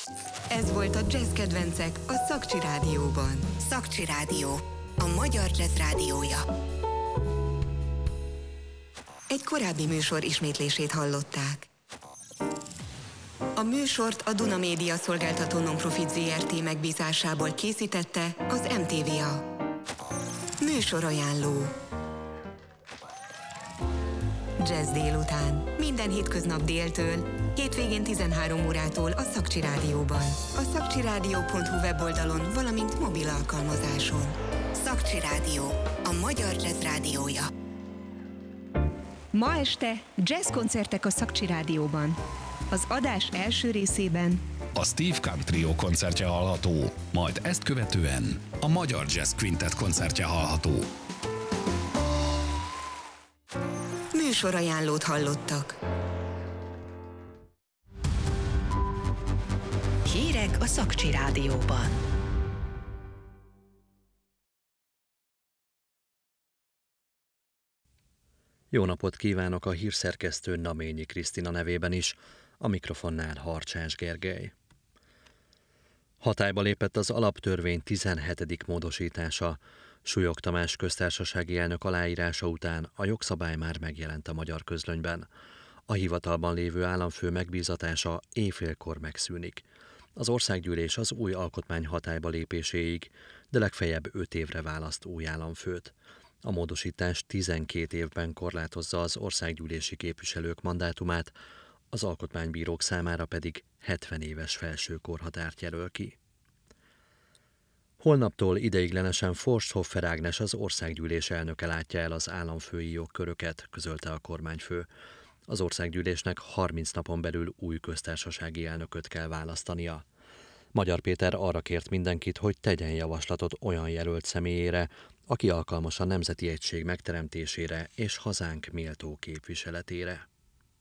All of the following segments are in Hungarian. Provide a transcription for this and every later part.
Ez volt a Jazz Kedvencek a Szakcsi Rádióban. Szakcsi Rádió, a magyar jazz rádiója. Egy korábbi műsor ismétlését hallották. A műsort a Duna Média Szolgáltató Nonprofit Zrt. Megbízásából készítette az MTVA. Műsorajánló. Jazz délután. Minden hétköznap déltől, hétvégén 13 órától a Szakcsi Rádióban. A szakcsirádió.hu weboldalon, valamint mobil alkalmazáson. Szakcsi Rádió, a magyar jazz rádiója. Ma este jazzkoncertek a Szakcsi Rádióban. Az adás első részében a Steve Camp Trio koncertje hallható, majd ezt követően a Magyar Jazz Quintet koncertje hallható. Műsorajánlót hallottak. Hírek a Szakcsi Rádióban. Jó napot kívánok a hírszerkesztő Naményi Krisztina nevében is, a mikrofonnál Harcsás Gergely. Hatályba lépett az alaptörvény 17. módosítása. Súlyog Tamás köztársasági elnök aláírása után a jogszabály már megjelent a magyar közlönyben. A hivatalban lévő államfő megbízatása éjfélkor megszűnik. Az országgyűlés az új alkotmány hatályba lépéséig, de legfeljebb 5 évre választ új államfőt. A módosítás 12 évben korlátozza az országgyűlési képviselők mandátumát, az alkotmánybírók számára pedig 70 éves felső korhatárt jelöl ki. Holnaptól ideiglenesen Forsthoffer Ágnes, az országgyűlés elnöke látja el az államfői jogköröket, közölte a kormányfő. Az országgyűlésnek 30 napon belül új köztársasági elnököt kell választania. Magyar Péter arra kért mindenkit, hogy tegyen javaslatot olyan jelölt személyére, aki alkalmas a nemzeti egység megteremtésére és hazánk méltó képviseletére.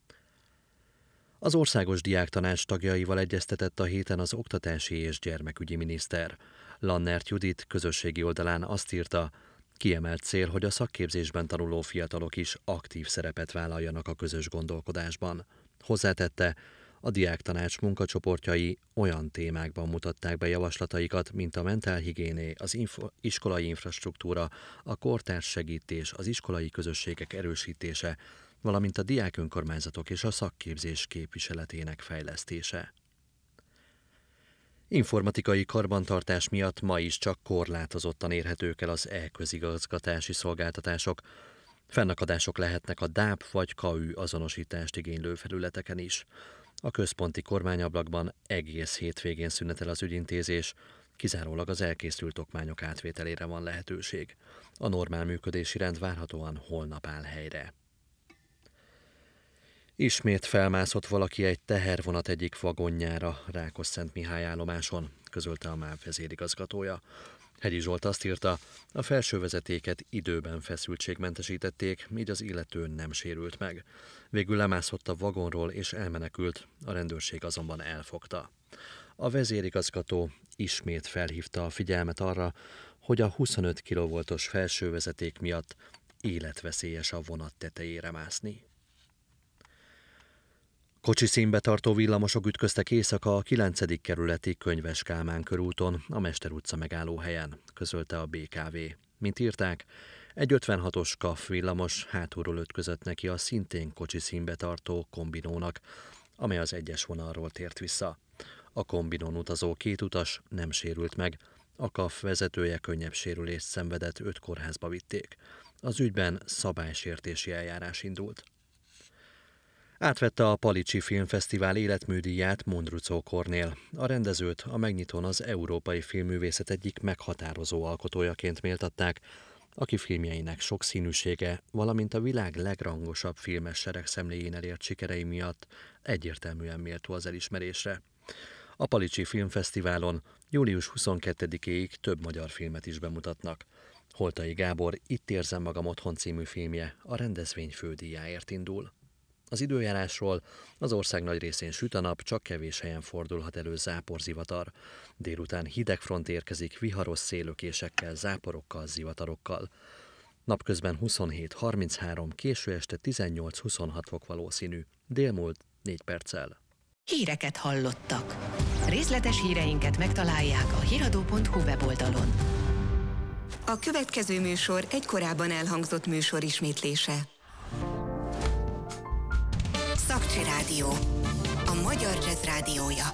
Az Országos Diáktanács tagjaival egyeztetett a héten az oktatási és gyermekügyi miniszter. Lannert Judit közösségi oldalán azt írta, kiemelt cél, hogy a szakképzésben tanuló fiatalok is aktív szerepet vállaljanak a közös gondolkodásban. Hozzátette, a diáktanács munkacsoportjai olyan témákban mutatták be javaslataikat, mint a mentálhigiéné, az iskolai infrastruktúra, a kortárs segítés, az iskolai közösségek erősítése, valamint a diákönkormányzatok és a szakképzés képviseletének fejlesztése. Informatikai karbantartás miatt ma is csak korlátozottan érhetők el az e-közigazgatási szolgáltatások. Fennakadások lehetnek a DÁP vagy KÜ azonosítást igénylő felületeken is. A központi kormányablakban egész hétvégén szünetel az ügyintézés, kizárólag az elkészült okmányok átvételére van lehetőség. A normál működési rend várhatóan holnap áll helyre. Ismét felmászott valaki egy tehervonat egyik vagonjára Rákosszentmihály állomáson, közölte a MÁV vezérigazgatója. Hegyi Zsolt azt írta, a felsővezetéket időben feszültségmentesítették, így az illető nem sérült meg. Végül lemászott a vagonról és elmenekült, a rendőrség azonban elfogta. A vezérigazgató ismét felhívta a figyelmet arra, hogy a 25 kV-os felsővezeték miatt életveszélyes a vonat tetejére mászni. Kocsiszínbe tartó villamosok ütköztek éjszaka a 9. kerületi Könyves Kálmán körúton, a Mester utca megállóhelyen, közölte a BKV. Mint írták, egy 56-os KAF villamos hátulról ütközött neki a szintén kocsiszínbe tartó kombinónak, amely az 1-es vonalról tért vissza. A kombinón utazó 2 utas nem sérült meg, a KAF vezetője könnyebb sérülést szenvedett, 5 kórházba vitték. Az ügyben szabálysértési eljárás indult. Átvette a Palicsi Filmfesztivál életműdíját Mondruczó Kornél. A rendezőt a megnyitón az európai filmművészet egyik meghatározó alkotójaként méltatták, aki filmjeinek sokszínűsége, valamint a világ legrangosabb filmes seregszemléjén elért sikerei miatt egyértelműen méltó az elismerésre. A Palicsi Filmfesztiválon július 22-éig több magyar filmet is bemutatnak. Holtai Gábor Itt érzem magam otthon című filmje a rendezvény fődíjáért indul. Az időjárásról: az ország nagy részén süt a nap, csak kevés helyen fordulhat elő záporzivatar. Délután hideg front érkezik viharos szélökésekkel, záporokkal, zivatarokkal. Napközben 27-33, késő este 18-26 fok valószínű. Délmúlt 4 perccel. Híreket hallottak. Részletes híreinket megtalálják a hiradó.hu weboldalon. A következő műsor egy korábban elhangzott műsor ismétlése. Szakcsi Rádió, a magyar jazz rádiója.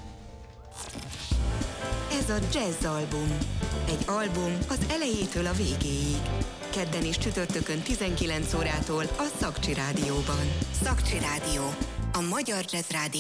Ez a jazz album. Egy album az elejétől a végéig. Kedden és csütörtökön 19 órától a Szakcsi Rádióban. Szakcsi Rádió, a magyar jazz rádió.